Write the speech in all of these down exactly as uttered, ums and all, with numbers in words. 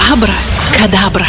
Abra, kadabra.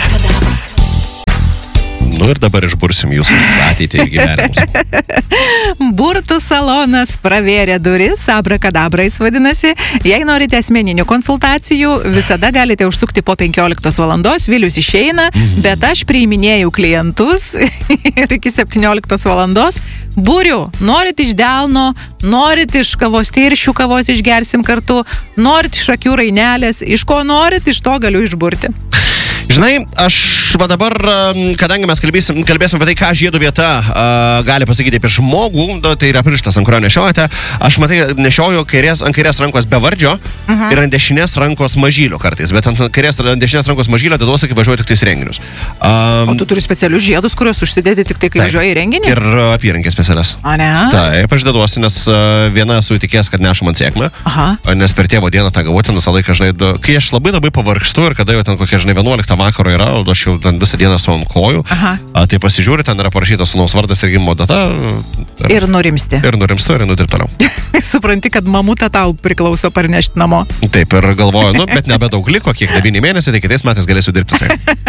Nu ir dabar išbursim jūsų ateitį ir gyvenimus. Burtų salonas pravėrė duris, Abrakadabra jis vadinasi. Jei norite asmeninių konsultacijų, visada galite užsukti po penkioliktos valandos, Vilius išeina, mhm. bet aš priiminėjau klientus ir iki septynioliktos valandos būriu. Norit iš delno, norit iš kavos tiršių, kavos išgersim kartu, norit iš akių rainelės, iš ko norit, iš to galiu išburti. Žinai, aš va dabar, kadangi mes kalbėsim, kalbėsim apie tai, ką žiedų vieta uh, gali pasakyti apie žmogų, tai yra pirštas, ant kurio nešiojate, aš matai, nešioju kairės, ant kairės rankos bevardžio uh-huh. ir ant dešinės rankos mažylio kartais, bet ant kairės, ant dešinės rankos mažylio deduosi, kai važiuoju tik tais renginius. Um, o tu turi specialius žiedus, kuriuos užsidėti tik tai, kai važiuoji į renginį? Ir apyrankės specialias. O ne? Taip, aš deduosi, nes uh, viena esu įtikėjęs, kad neša man sėkmę, Aha. nes per tėvo dieną tą gavau ten visą laiką, žinai, du, kai aš labai labai pavargstu ir kada jau ten kokia, žinai, vienuoliktą vakaro yra, o aš jau ten visą dieną su ant kojų, a, tai pasižiūri, ten yra parašytas sūnaus vardas ir gimimo data. Ir, ir nurimsti. Ir nurimstu, ir einu dirbti toliau. Supranti, kad mamutą tau priklauso parnešti namo. Taip, ir galvoju, nu, bet nebedaug liko, kiek devyni mėnesiai, tai kitais metais galėsiu dirbti.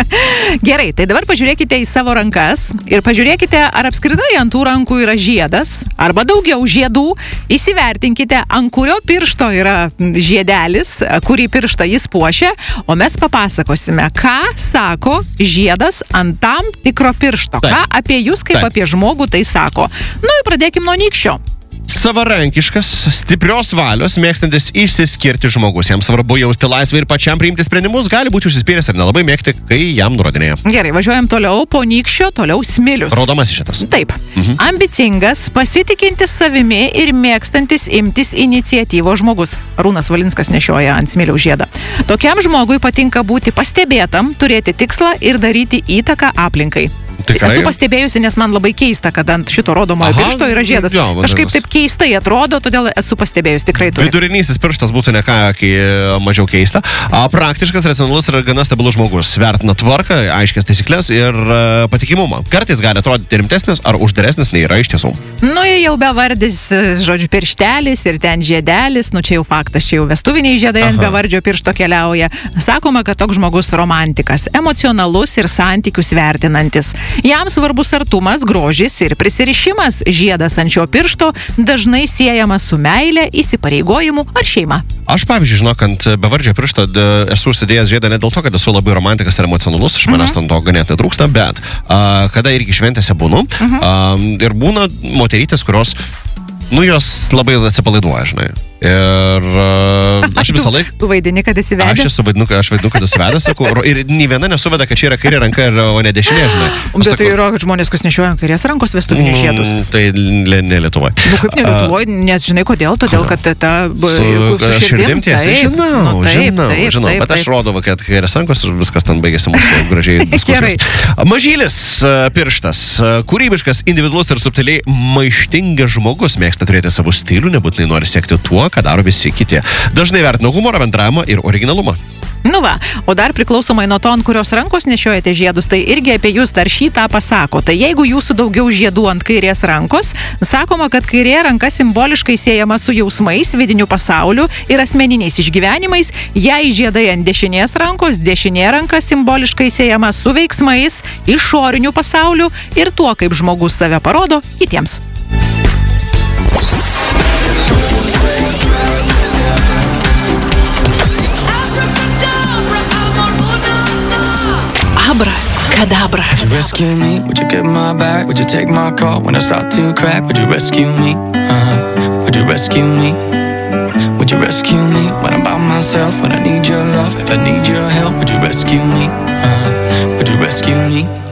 Gerai, tai dabar pažiūrėkite į savo rankas ir pažiūrėkite, ar apskritai ant tų rankų yra žiedas, arba daugiau žiedų. Įsivertinkite, ant kurio piršto yra žiedelis, kurį pirštą jis puošia, o mes papasakosime, ką sako žiedas ant tam tikro piršto. Taip. Ką apie jūs kaip Taip. Apie žmogų tai sako. Nu, pradėkim nuo nykščio. Savarankiškas, stiprios valios, mėgstantis išsiskirti žmogus. Jam svarbu jausti laisvę ir pačiam priimti sprendimus, gali būti užsispyręs ir nelabai mėgti, kai jam nurodinėja. Gerai, važiuojam toliau, po nykščio, toliau smilius. Raudomas šitas. Taip. Mhm. Ambicingas, pasitikintis savimi ir mėgstantis imtis iniciatyvos žmogus. Arūnas Valinskas nešioja ant smiliaus žiedą. Tokiam žmogui patinka būti pastebėtam, turėti tikslą ir daryti įtaką aplinkai. Tikrai? Esu pastebėjusi, nes man labai keista, kad ant šito rodomojo piršto yra žiedas. Jo, kažkaip taip keistai atrodo, todėl esu pastebėjus, tikrai turi. Vidurinysis pirštas būtų ne ką mažiau keista. A, praktiškas, racionalus ir gana stabilus žmogus. Vertina tvarką, aiškias taisyklės ir uh, patikimumą. Kartais gali atrodyti rimtesnis ar uždaresnis nei yra iš tiesų. Nu, jau bevardis, žodžiu, pirštelis ir ten žiedelis, nu čia jau faktas, čia jau vestuviniai žiedai ant bevardžio piršto keliauja. Sakoma, kad toks žmogus romantikas, emocionalus ir santykius vertinantis. Jam svarbus artumas, grožis ir prisirišimas. Žiedas ant šio piršto dažnai siejamas su meile, įsipareigojimu ar šeima. Aš, pavyzdžiui, žinok, ant bevardžio piršto esu užsidėjęs žiedą ne dėl to, kad esu labai romantikas ir emocionalus, iš manęs ten to ganėtinai trūksta, bet a, kada irgi šventėse būnu uh-huh. a, ir būna moterytės, kurios, nu, jos labai atsipalaiduoja, žinai. Ir uh, aš visą laiką... Tu vaidini, kad esi vedęs? Aš esu vaidinu, aš vaidinu, kad esu vedęs, sakau, ir nei viena nesuveda, kad čia yra kairė ranka, o ne dešinė, žinai. Bet sakau, tai yra žmonės, kas nešioja ant kairės rankos vestuvinius žiedus. Mm, tai ne, ne Lietuvoje. Nu, kaip ne Lietuvoje, nes žinai kodėl, todėl, kad ta... Su, su širdim tiesiai, žinau, nu, taip, žinau, taip, žinau, taip, bet aš taip. rodau, kad kairės rankos ir viskas ten baigėsi mūsų gražiai diskusijos. Mažylis pirštas, kūrybiškas, individualus ir subtiliai maištingas žmogus, mėgsta turėti savo stilių, nebūtinai nori siekti tuo, ką daro visi kiti. Dažnai vertino humorą, bendravimą ir originalumą. Nu va, o dar priklausomai nuo to, ant kurios rankos nešiojate žiedus, tai irgi apie jūs dar šį tą pasako. Tai jeigu jūsų daugiau žiedų ant kairės rankos, sakoma, kad kairė ranka simboliškai siejama su jausmais, vidiniu pasauliu ir asmeniniais išgyvenimais. Jei žiedai ant dešinės rankos, dešinė ranka simboliškai siejama su veiksmais, išoriniu pasauliu ir tuo, kaip žmogus save parodo kitiems. Abra, kadabra. Would you rescue me? Would you get my back? Would you take my call when I start to crack? Would you rescue me? Uh-huh. Would you rescue me? Would you rescue me when I'm by myself? When I need your love, if I need your help, would you rescue me? Uh-huh. Would you rescue me?